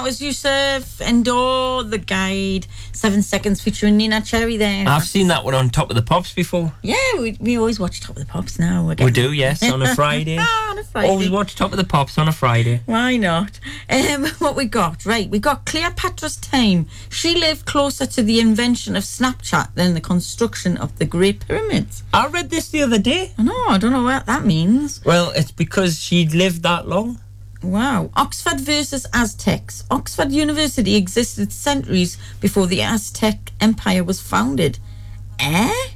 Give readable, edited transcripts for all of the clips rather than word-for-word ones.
was Yusuf, Endor, The Guide, 7 Seconds featuring Nina Cherry there. I've seen that one on Top of the Pops before. Yeah, we always watch Top of the Pops now. We do, yes, on a Friday. On a Friday. Always watch Top of the Pops on a Friday. Why not? What we got? Right, we got Cleopatra's time. She lived closer to the invention of Snapchat than the construction of the Great Pyramids. I read this the other day. I don't know what that means. Well, it's because she'd lived that long. Wow. Oxford versus Aztecs. Oxford University existed centuries before the Aztec Empire was founded. Eh?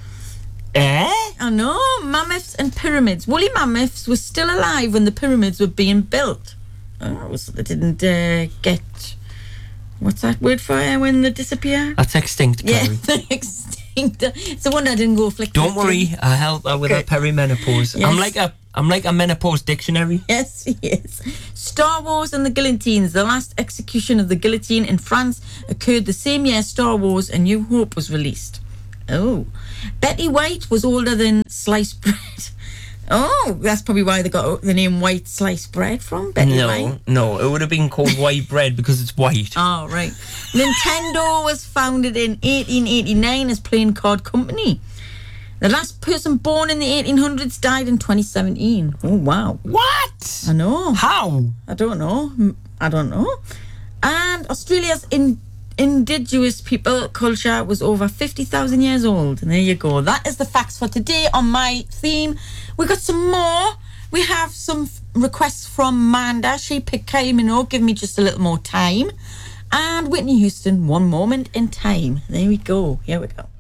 I know. Mammoths and pyramids. Woolly mammoths were still alive when the pyramids were being built. So they didn't get... What's that word for when they disappear? That's extinct, Perry. Yeah, extinct. It's the one that didn't go flick. Don't worry, I helped her with her perimenopause. Yes. I'm like a menopause dictionary. Yes, he is. Star Wars and the Guillotines. The last execution of the guillotine in France occurred the same year Star Wars A New Hope was released. Oh. Betty White was older than sliced bread. Oh, that's probably why they got the name White Sliced Bread from, Betty White. No, it would have been called white bread because it's white. Oh, right. Nintendo was founded in 1889 as playing card company. The last person born in the 1800s died in 2017. Oh, wow. What? I know. How? I don't know. And Australia's indigenous people culture was over 50,000 years old. And there you go. That is the facts for today on my theme. We got some more. We have some requests from Manda. She picked Kylie Minogue, Give Me Just a Little More Time. And Whitney Houston, One Moment in Time. There we go. Here we go.